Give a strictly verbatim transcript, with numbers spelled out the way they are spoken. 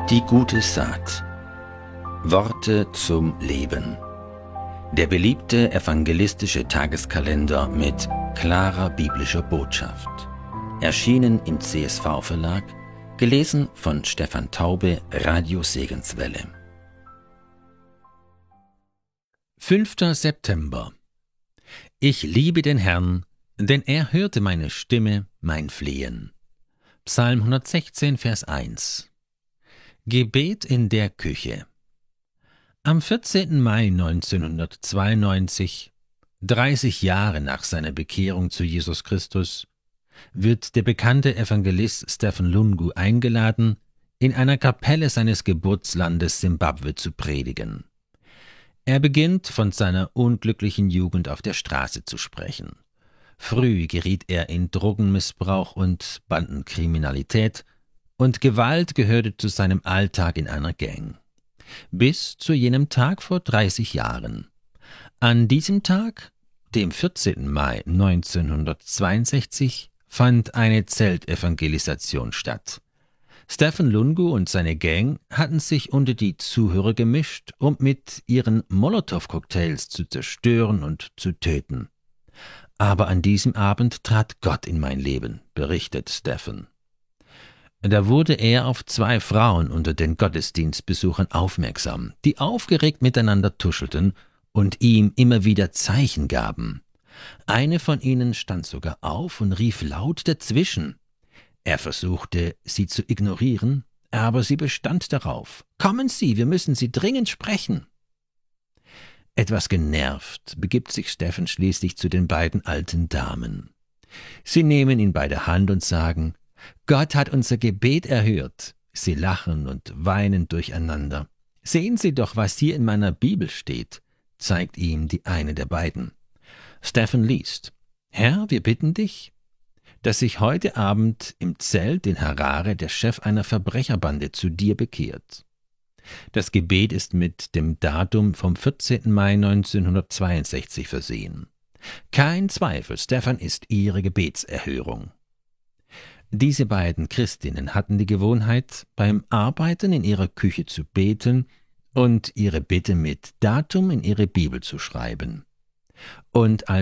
Die gute Saat. Worte zum Leben. Der beliebte evangelistische Tageskalender mit klarer biblischer Botschaft. Erschienen im C S V-Verlag, gelesen von Stefan Taube, Radio Segenswelle. fünfter September. Ich liebe den Herrn, denn er hörte meine Stimme, mein Flehen. Psalm hundertsechzehn, Vers eins. Gebet in der Küche. Am vierzehnten Mai neunzehnhundertzweiundneunzig, dreißig Jahre nach seiner Bekehrung zu Jesus Christus, wird der bekannte Evangelist Stephen Lungu eingeladen, in einer Kapelle seines Geburtslandes Simbabwe zu predigen. Er beginnt, von seiner unglücklichen Jugend auf der Straße zu sprechen. Früh geriet er in Drogenmissbrauch und Bandenkriminalität, und Gewalt gehörte zu seinem Alltag in einer Gang. Bis zu jenem Tag vor dreißig Jahren. An diesem Tag, dem vierzehnten Mai neunzehnhundertzweiundsechzig, fand eine Zeltevangelisation statt. Stephen Lungu und seine Gang hatten sich unter die Zuhörer gemischt, um mit ihren Molotow-Cocktails zu zerstören und zu töten. Aber an diesem Abend trat Gott in mein Leben, berichtet Stephen. Da wurde er auf zwei Frauen unter den Gottesdienstbesuchern aufmerksam, die aufgeregt miteinander tuschelten und ihm immer wieder Zeichen gaben. Eine von ihnen stand sogar auf und rief laut dazwischen. Er versuchte, sie zu ignorieren, aber sie bestand darauf. »Kommen Sie, wir müssen Sie dringend sprechen!« Etwas genervt begibt sich Stephen schließlich zu den beiden alten Damen. Sie nehmen ihn bei der Hand und sagen, »Gott hat unser Gebet erhört.« Sie lachen und weinen durcheinander. »Sehen Sie doch, was hier in meiner Bibel steht«, zeigt ihm die eine der beiden. Stephen liest, »Herr, wir bitten dich, dass sich heute Abend im Zelt in Harare der Chef einer Verbrecherbande zu dir bekehrt.« Das Gebet ist mit dem Datum vom vierzehnten Mai neunzehnhundertzweiundsechzig versehen. Kein Zweifel, Stephen ist ihre Gebetserhörung. Diese beiden Christinnen hatten die Gewohnheit, beim Arbeiten in ihrer Küche zu beten und ihre Bitte mit Datum in ihre Bibel zu schreiben. Und als